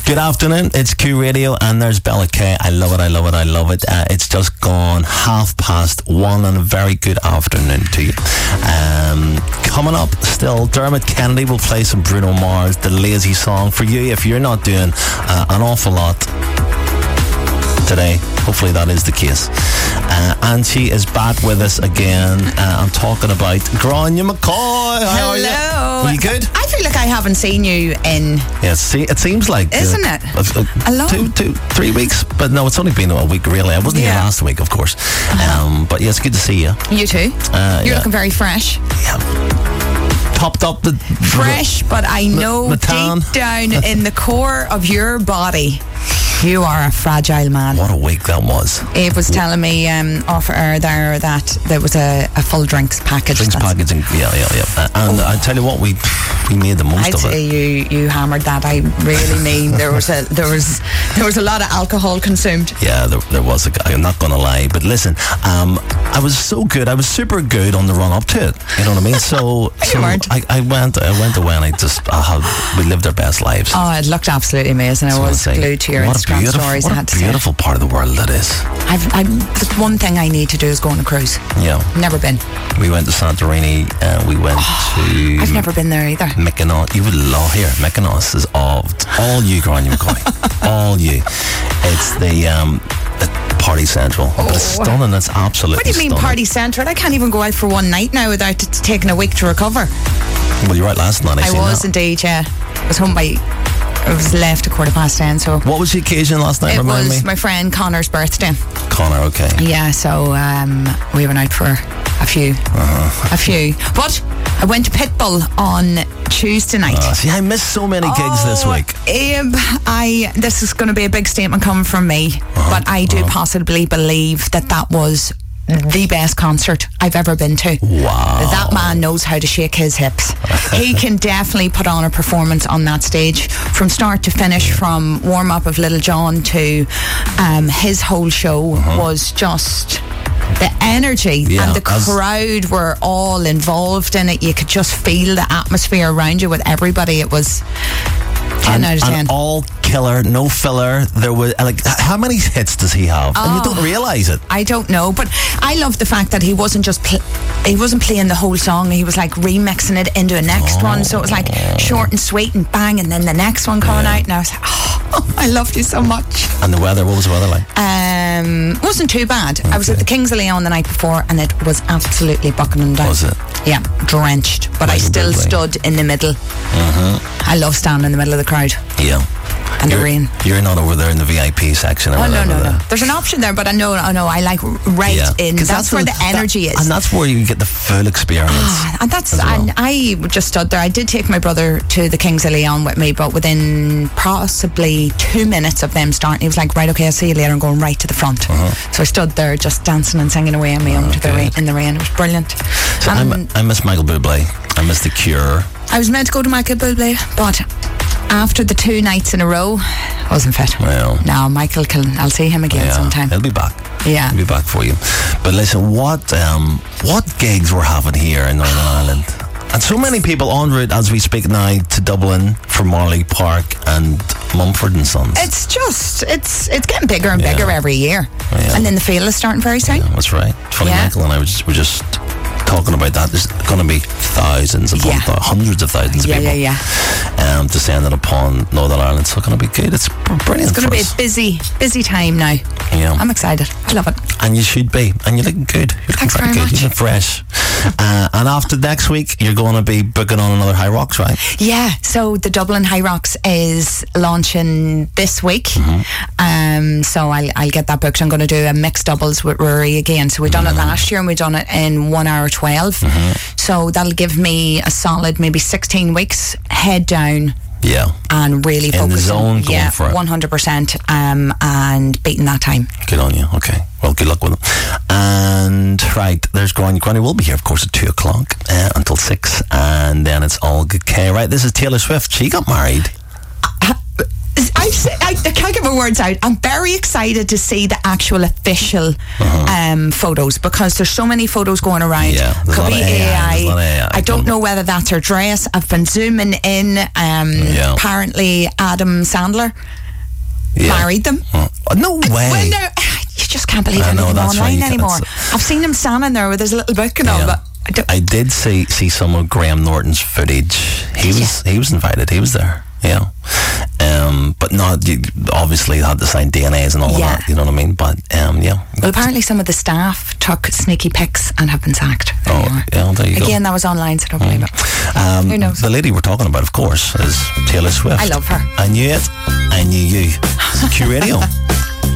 Good afternoon, it's Q Radio and there's Bella K. I love it, I love it, I love it. It's just gone 1:30 and a very good afternoon to you. Coming up still, Dermot Kennedy will play some Bruno Mars, the Lazy Song for you if you're not doing an awful lot today. Hopefully that is the case. And she is back with us again. I'm talking about Grania McCoy. How are you? Hello. Are you good? I feel like I haven't seen you in... Yeah, it seems like... Isn't it? A long... 3 weeks. But no, it's only been a week really. I wasn't here last week, of course. But yeah, it's good to see you. You too. You're looking very fresh. Yeah. Topped up the... Fresh, but I know deep down in the core of your body... You are a fragile man. What a week that was. Eve was telling me off air there that there was a full drinks package. Packaging, yeah. And I tell you what, we made the most of it. I'd say you hammered that. I really mean there was a lot of alcohol consumed. Yeah, there was. I'm not going to lie, but listen, I was so good. I was super good on the run up to it. You know what I mean? So you weren't. I went away and we lived our best lives. Oh, it looked absolutely amazing. I was glued to your Instagram stories. What I had to a beautiful part of the world that is. The one thing I need to do is go on a cruise. Yeah. Never been. We went to Santorini. We went to... I've never been there either. Mykonos. You would love here. Mykonos is all you, Grania McCoy. All you. It's the party central. But it's stunning. It's absolutely What do you mean stunning. party central? I can't even go out for one night now without it taking a week to recover. Well, you're right. Last night I was indeed, yeah. I was home I was left at 10:15, so... What was the occasion last night? It Remind was me? my friend Connor's birthday. Connor, okay. Yeah, so we went out for a few. But I went to Pitbull on Tuesday night. See, I missed so many gigs this week. This is going to be a big statement coming from me, but I do possibly believe that was the best concert I've ever been to. Wow. That man knows how to shake his hips. He can definitely put on a performance on that stage from start to finish, from warm up of Little John to his whole show was just... The energy and the crowd were all involved in it. You could just feel the atmosphere around you with everybody. It was 10 out of 10. And all killer, no filler. There was how many hits does he have? And you don't realise it. I don't know, but I love the fact that he wasn't just he wasn't playing the whole song. He was like remixing it into a next one. So it was like short and sweet and bang, and then the next one coming out. And I was like, I loved you so much. And the weather, what was the weather like? Wasn't too bad. Okay. I was at the Kings of Leon the night before, and it was absolutely bucking down. Was it? Yeah, drenched. But I still stood in the middle. I love standing in the middle of the crowd. Yeah. And the rain. You're not over there in the VIP section. Oh, no. There's an option there, but I know. I like in. That's where the energy is. And that's where you get the full experience. And I just stood there. I did take my brother to the Kings of Leon with me, but within possibly 2 minutes of them starting, he was like, right, okay, I'll see you later. I'm going right to the front. So I stood there just dancing and singing away on me under the rain, in the rain. It was brilliant. So I miss Michael Bublé. I miss The Cure. I was meant to go to Michael Bublé, but after the 2 nights in a row, I wasn't fit. Well, now Michael I'll see him again sometime. He'll be back. Yeah, he'll be back for you. But listen, what gigs we're having here in Northern Ireland, and so many people en route as we speak now to Dublin for Marley Park and Mumford and Sons. It's getting bigger and bigger every year, and then the field is starting very soon. Yeah, that's right. Funny, Michael and I were just talking about that. There's going to be thousands upon hundreds of thousands of people descending upon Northern Ireland. So it's going to be good. It's brilliant. It's going to be a busy time now. Yeah, I'm excited. I love it. And you should be. And you're looking good. You're looking very good. You're looking fresh. And after next week, you're going to be booking on another High Rocks, right? Yeah. So the Dublin High Rocks is launching this week. So I'll get that booked. I'm going to do a mixed doubles with Rory again. So we done it last year, and we done it in 1 hour 12. So that'll give me a solid maybe 16 weeks head down. Yeah. And really focus in the zone, going for it. 100%, and beating that time. Good on you. Okay. Well, good luck with them. And right, there's Grania. Grania will be here, of course, at 2 o'clock until 6, and then it's all good. Right, this is Taylor Swift. She got married. I I can't get my words out. I'm very excited to see the actual official photos, because there's so many photos going around. Yeah, could be AI. I don't coming. know whether that's her dress. I've been zooming in. Apparently, Adam Sandler married them. No way. Well, no, you just can't believe anything online anymore. I've seen him standing there with his little book and all, but I did see some of Graham Norton's footage. He was invited. He was there. Yeah. But not obviously had to sign DNAs and all of that. You know what I mean? But yeah. Well, apparently some of the staff took sneaky pics and have been sacked. There you go. Again, that was online, so don't believe it. Who knows? The lady we're talking about, of course, is Taylor Swift. I love her. I knew it. I knew you. Q Radio.